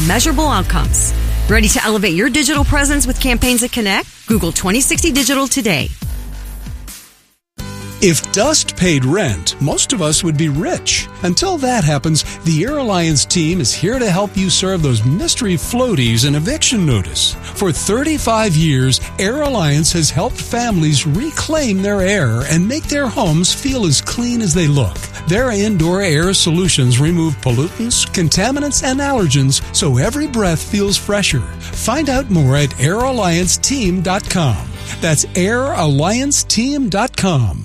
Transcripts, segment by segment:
measurable outcomes. Ready to elevate your digital presence with campaigns that connect? Google 2060 Digital today. If dust paid rent, most of us would be rich. Until that happens, the Air Alliance team is here to help you serve those mystery floaties an eviction notice. For 35 years, Air Alliance has helped families reclaim their air and make their homes feel as clean as they look. Their indoor air solutions remove pollutants, contaminants, and allergens so every breath feels fresher. Find out more at airallianceteam.com. That's airallianceteam.com.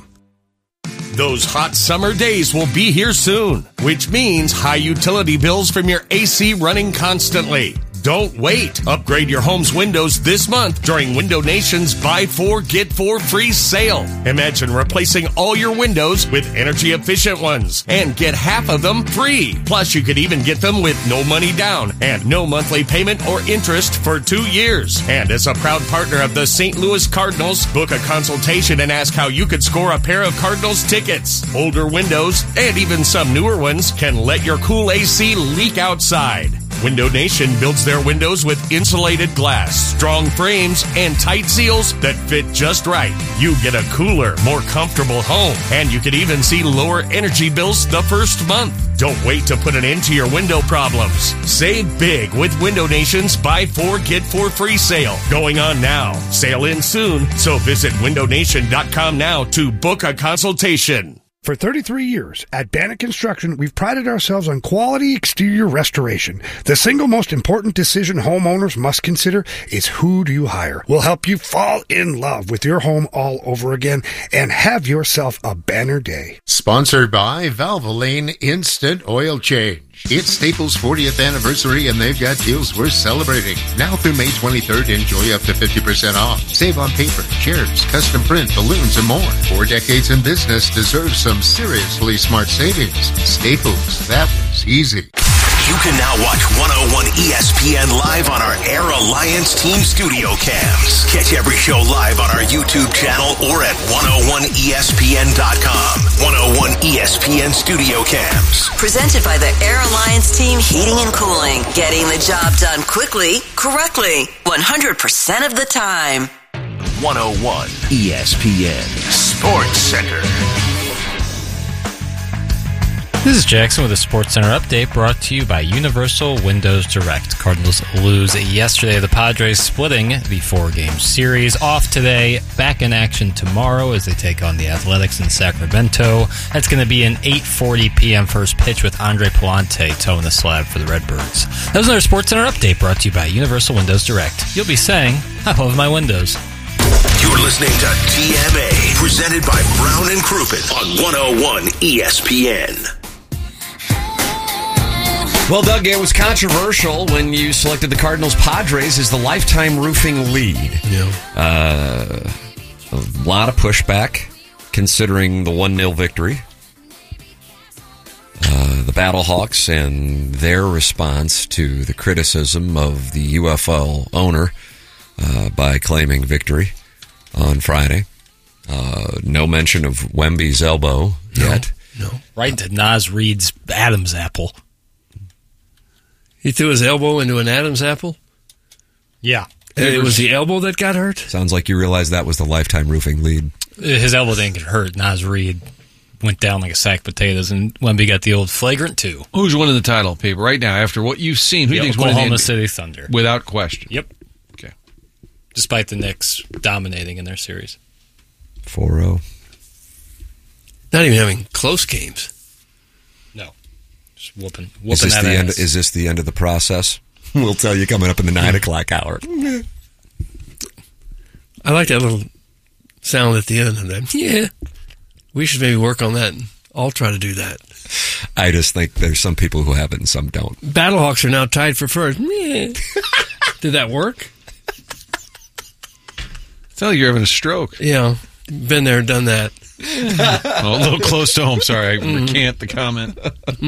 Those hot summer days will be here soon, which means high utility bills from your AC running constantly. Don't wait. Upgrade your home's windows this month during Window Nation's Buy 4, Get 4 free sale. Imagine replacing all your windows with energy-efficient ones and get half of them free. Plus, you could even get them with no money down and no monthly payment or interest for 2 years. And as a proud partner of the St. Louis Cardinals, book a consultation and ask how you could score a pair of Cardinals tickets. Older windows, and even some newer ones, can let your cool AC leak outside. Window Nation builds their windows with insulated glass, strong frames, and tight seals that fit just right. You get a cooler, more comfortable home, and you could even see lower energy bills the first month. Don't wait to put an end to your window problems. Save big with Window Nation's Buy 4, Get 4 free sale going on now. Sale ends soon, so visit windownation.com now to book a consultation. For 33 years, at Bannock Construction, we've prided ourselves on quality exterior restoration. The single most important decision homeowners must consider is who do you hire. We'll help you fall in love with your home all over again and have yourself a banner day. Sponsored by Valvoline Instant Oil Change. It's Staples' 40th anniversary, and they've got deals worth celebrating. Now through May 23rd, enjoy up to 50% off. Save on paper, chairs, custom print, balloons, and more. 4 decades in business deserves some seriously smart savings. Staples, that was easy. You can now watch 101 ESPN live on our Air Alliance Team studio cams. Catch every show live on our YouTube channel or at 101ESPN.com. 101 ESPN studio cams. Presented by the Air Alliance Team Heating and Cooling. Getting the job done quickly, correctly, 100% of the time. 101 ESPN Sports Center. This is Jackson with a SportsCenter update brought to you by Universal Windows Direct. Cardinals lose yesterday. The Padres splitting the 4-game series. Off today, back in action tomorrow as they take on the Athletics in Sacramento. That's going to be an 8:40 p.m. first pitch with Andre Palante towing the slab for the Redbirds. That was another SportsCenter update brought to you by Universal Windows Direct. You'll be saying, I love my windows. You're listening to TMA, presented by Brown and Crouppen on 101 ESPN. Well, Doug, it was controversial when you selected the Cardinals-Padres as the lifetime roofing lead. Yeah. A lot of pushback, considering the 1-0 victory. The Battlehawks and their response to the criticism of the UFL owner by claiming victory on Friday. No mention of Wemby's elbow yet. No. Right into Naz Reid's Adam's apple. He threw his elbow into an Adam's apple? Yeah. And it was the elbow that got hurt? Sounds like you realize that was the lifetime roofing lead. His elbow didn't get hurt. Naz Reid went down like a sack of potatoes, and Wemby got the old flagrant 2. Who's winning the title, people, right now, after what you've seen? Who do you think's winning the Oklahoma City Thunder. Without question. Yep. Okay. Despite the Knicks dominating in their series. 4-0. Not even having close games. No. Just whooping Is this that the ass. end? Is this the end of the process? We'll tell you coming up in the 9 o'clock hour. I like that little sound at the end of that. Yeah. We should maybe work on that. I'll try to do that. I just think there's some people who have it and some don't. Battlehawks are now tied for first. Yeah. Did that work? I feel like you're having a stroke. Yeah. Been there, done that. Well, a little close to home. Sorry, I recant the comment.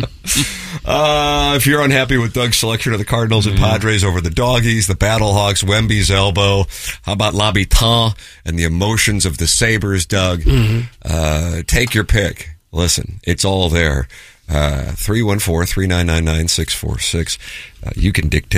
If you're unhappy with Doug's selection of the Cardinals and Padres over the Doggies, the Battlehawks, Wemby's elbow, how about L'Habitant and the emotions of the Sabres, Doug? Take your pick. Listen, it's all there. 314-399-9646. You can dictate